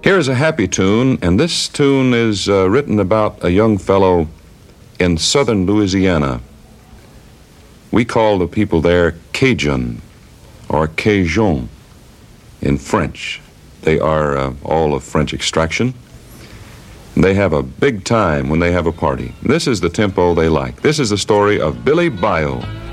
Here is a happy tune, and this tune is written about a young fellow in southern Louisiana. We call the people there Cajun or Cajun in French. They are all of French extraction. They have a big time when they have a party. This is the tempo they like. This is the story of Billy Bayou.